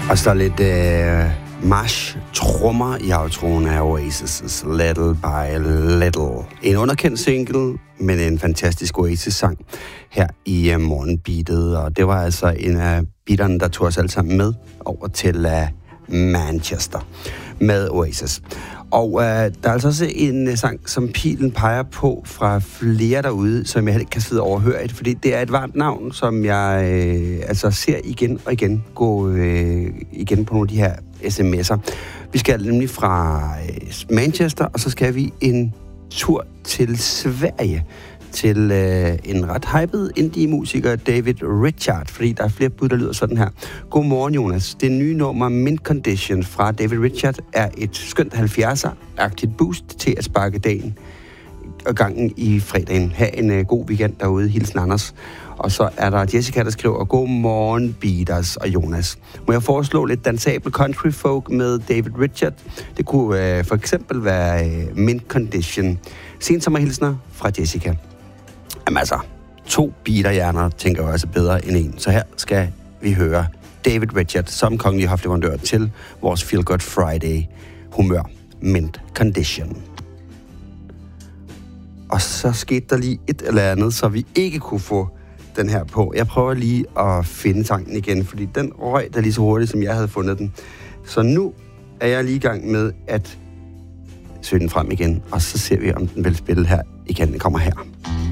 Og så lidt march-trummer i outroen af Oasis' Little by Little. En underkendt single, men en fantastisk Oasis-sang her i morgenbeatet. Og det var altså en af beaterne, der tog os alle sammen med over til Manchester med Oasis. Og der er altså også en sang, som pilen peger på fra flere derude, som jeg heller ikke kan sidde overhørigt, fordi det er et varmt navn, som jeg altså ser igen og igen gå igen på nogle af de her sms'er. Vi skal nemlig fra Manchester, og så skal vi en tur til Sverige, til en ret hyped indie-musiker, David Richard, fordi der er flere bud, der lyder sådan her. Godmorgen, Jonas. Det nye nummer Mint Condition fra David Richard er et skønt 70'er-agtigt boost til at sparke dagen og gangen i fredagen. Ha' en god weekend derude. Hilsen Anders. Og så er der Jessica, der skriver, godmorgen, Beaters og Jonas. Må jeg foreslå lidt dansabel country folk med David Richard? Det kunne for eksempel være Mint Condition. Sensommerhilsner fra Jessica. Jamen altså, 2 beaterhjerner tænker jeg også bedre end en. Så her skal vi høre David Richard som kongelig hofleverandør til vores Feel Good Friday humør. Mint Condition. Og så skete der lige et eller andet, så vi ikke kunne få den her på. Jeg prøver lige at finde sangen igen, fordi den røg der lige så hurtigt, som jeg havde fundet den. Så nu er jeg lige i gang med at søge den frem igen, og så ser vi, om den vil spille her igen. Den kommer her.